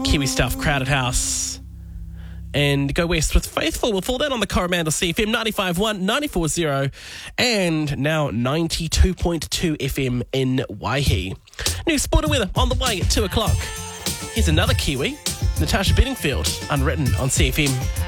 Kiwi stuff, Crowded House. And Go West with Faithful. We'll fall down on the Coromandel CFM 95.1, 94.0 and now 92.2 FM in Waihi. New sport and weather on the way at 2 o'clock. Here's another Kiwi, Natasha Bedingfield, Unwritten on CFM